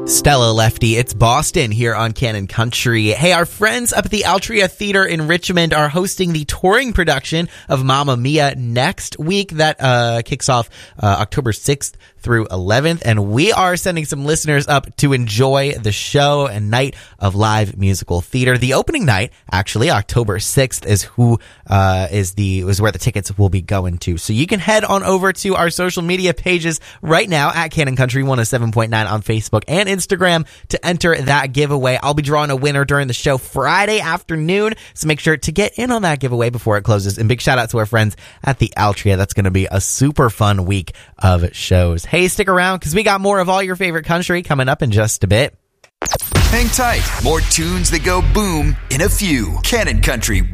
Stella Lefty, it's Boston here on Canon Country. Hey, our friends up at the Altria Theater in Richmond are hosting the touring production of Mamma Mia next week. That kicks off October 6th through 11th, and we are sending some listeners up to enjoy the show and night of live musical theater. The opening night, actually, October 6th, is where the tickets will be going to. So you can head on over to our social media pages right now at Canon Country 107.9 on Facebook and Instagram to enter that giveaway. I'll be drawing a winner during the show Friday afternoon, so make sure to get in on that giveaway before it closes. And big shout out to our friends at the Altria. That's going to be a super fun week of shows. Hey, stick around because we got more of all your favorite country coming up in just a bit. Hang tight. More tunes that go boom in a few. Canon Country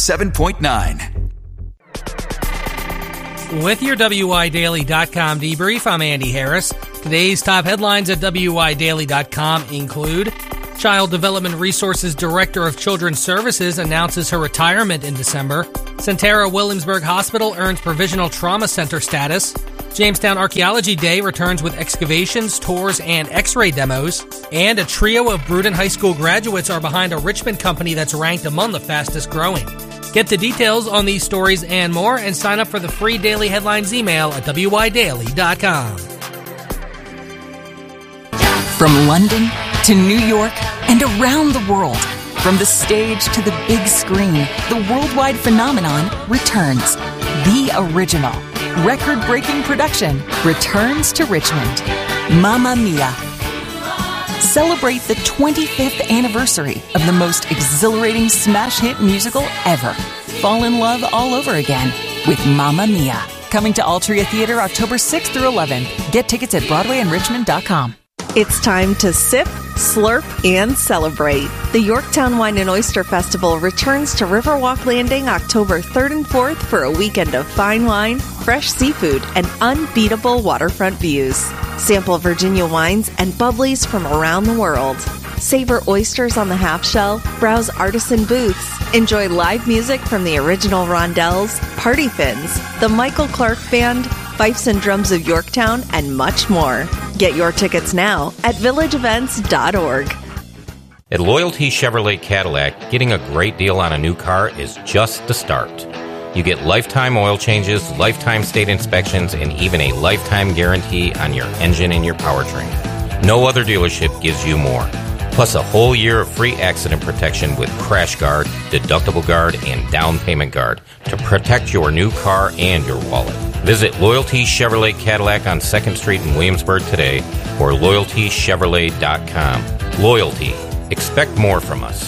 107.9. With your WIDaily.com debrief, I'm Andy Harris. Today's top headlines at WIDaily.com include Child Development Resources Director of Children's Services announces her retirement in December. Sentara Williamsburg Hospital earns Provisional Trauma Center status. Jamestown Archaeology Day returns with excavations, tours, and x-ray demos. And a trio of Brewton High School graduates are behind a Richmond company that's ranked among the fastest growing. Get the details on these stories and more and sign up for the free Daily Headlines email at WIDaily.com. From London to New York and around the world, from the stage to the big screen, the worldwide phenomenon returns. The original, record-breaking production returns to Richmond. Mamma Mia. Celebrate the 25th anniversary of the most exhilarating smash hit musical ever. Fall in love all over again with Mamma Mia. Coming to Altria Theater October 6th through 11th. Get tickets at BroadwayandRichmond.com. It's time to sip, slurp, and celebrate. The Yorktown Wine and Oyster Festival returns to Riverwalk Landing October 3rd and 4th for a weekend of fine wine, fresh seafood, and unbeatable waterfront views. Sample Virginia wines and bubblies from around the world. Savor oysters on the half shell, browse artisan booths, enjoy live music from the original Rondelles, Party Fins, the Michael Clark Band, Fifes and Drums of Yorktown, and much more. Get your tickets now at villageevents.org. At Loyalty Chevrolet Cadillac, getting a great deal on a new car is just the start. You get lifetime oil changes, lifetime state inspections, and even a lifetime guarantee on your engine and your powertrain. No other dealership gives you more. Plus a whole year of free accident protection with Crash Guard, Deductible Guard, and Down Payment Guard to protect your new car and your wallet. Visit Loyalty Chevrolet Cadillac on 2nd Street in Williamsburg today or LoyaltyChevrolet.com. Loyalty. Expect more from us.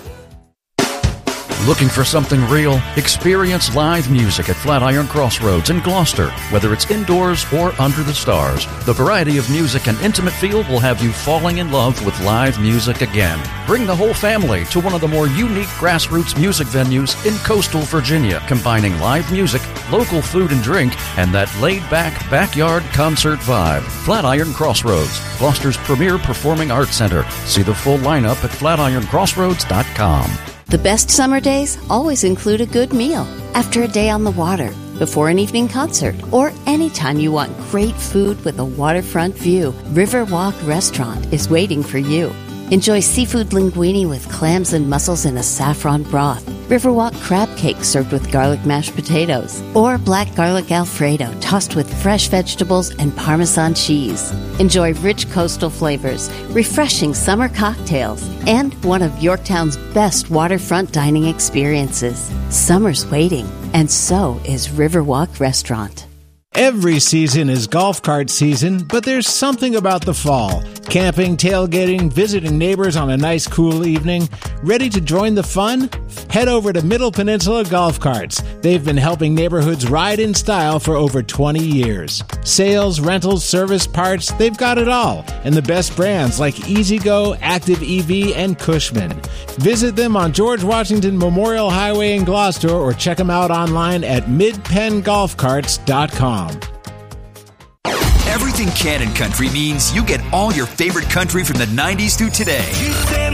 Looking for something real? Experience live music at Flatiron Crossroads in Gloucester. Whether it's indoors or under the stars, the variety of music and intimate feel will have you falling in love with live music again. Bring the whole family to one of the more unique grassroots music venues in coastal Virginia, combining live music, local food and drink, and that laid-back backyard concert vibe. Flatiron Crossroads, Gloucester's premier performing arts center. See the full lineup at flatironcrossroads.com. The best summer days always include a good meal. After a day on the water, before an evening concert, or anytime you want great food with a waterfront view, Riverwalk Restaurant is waiting for you. Enjoy seafood linguine with clams and mussels in a saffron broth, Riverwalk crab cake served with garlic mashed potatoes, or black garlic Alfredo tossed with fresh vegetables and Parmesan cheese. Enjoy rich coastal flavors, refreshing summer cocktails, and one of Yorktown's best waterfront dining experiences. Summer's waiting, and so is Riverwalk Restaurant. Every season is golf cart season, but there's something about the fall. Camping, tailgating, visiting neighbors on a nice cool evening. Ready to join the fun? Head over to Middle Peninsula Golf Carts. They've been helping neighborhoods ride in style for over 20 years. Sales, rentals, service, parts, they've got it all. And the best brands like EasyGo, Active EV, and Cushman. Visit them on George Washington Memorial Highway in Gloucester or check them out online at midpengolfcarts.com. Everything Canon Country means you get all your favorite country from the 90s through today.